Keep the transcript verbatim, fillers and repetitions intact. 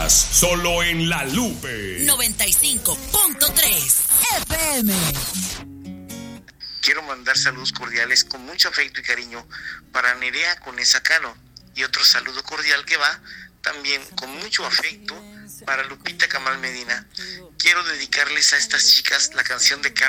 escuchas solo en La Lupe noventa y cinco punto tres F M. Quiero mandar saludos cordiales con mucho afecto y cariño para Nerea Conesa Cano, y otro saludo cordial que va también con mucho afecto para Lupita Camal Medina. Quiero dedicarles a estas chicas la canción de Carlos